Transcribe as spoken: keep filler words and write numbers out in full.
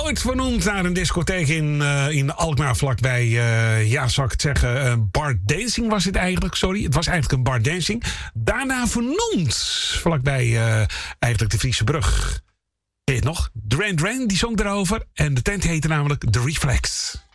ooit vernoemd naar een discotheek in, uh, in Alkmaar vlakbij, uh, ja, zou ik het zeggen, uh, bar dancing was het eigenlijk, sorry. Het was eigenlijk een bar dancing. Daarna vernoemd vlakbij uh, eigenlijk de Friese Brug. Ken je het nog? Duran Duran, die zong erover. En de tent heette namelijk The Reflex.